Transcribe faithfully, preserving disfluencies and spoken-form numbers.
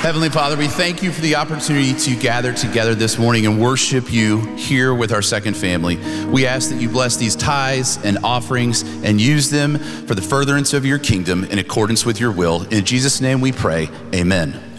Heavenly Father, we thank you for the opportunity to gather together this morning and worship you here with our second family. We ask that you bless these tithes and offerings and use them for the furtherance of your kingdom in accordance with your will. In Jesus' name we pray, amen.